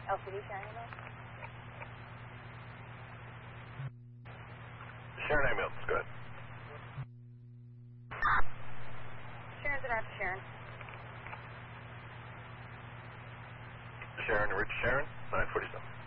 LCD Sharon ambulance? Sharon ambulance, go ahead. Sharon's in after Sharon. Sharon, Rich Sharon, 947.